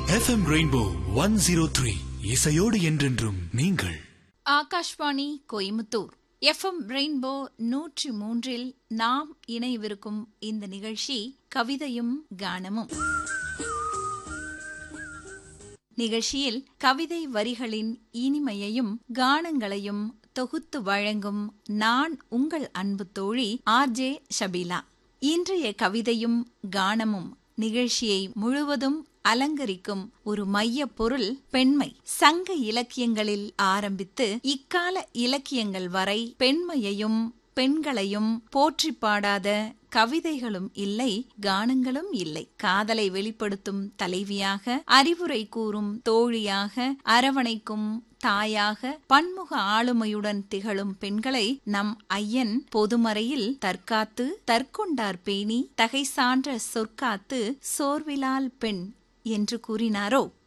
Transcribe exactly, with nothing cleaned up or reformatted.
F M rainbow one zero three இசையோடு என்றென்றும் நீங்கள். Akashvani Coimbatore F M rainbow நூற்றி மூன்றில் நாம் இணையவிருக்கும் இந்த நிகழ்ச்சி கவிதையும் கானமும். நிகழ்ச்சியில் கவிதை வரிகளின் இனிமையையும் கானங்களையும் தொகுத்து வழங்கும் நான் உங்கள் அன்பு தோழி ஆர் ஜே ஷபீலா. இன்றைய கவிதையும் கானமும் நிகழ்ச்சியை முழுவதும் அலங்கரிக்கும் ஒரு மைய பொருள் பெண்மை. சங்க இலக்கியங்களில் ஆரம்பித்து இக்கால இலக்கியங்கள் வரை பெண்மையையும் பெண்களையும் போற்றி பாடாத கவிதைகளும் இல்லை, கானங்களும் இல்லை. காதலை வெளிப்படுத்தும் தலைவியாக, அறிவுரை கூறும் தோழியாக, அரவணைக்கும் தாயாக, பன்முக ஆளுமையுடன் திகழும் பெண்களை நம் ஐயன் பொதுமறையில் தற்காத்து தற்கொண்டார் பேணி தகை சான்ற சொற்காத்து சோர்விலால் பெண் என்று கூறினாரோ.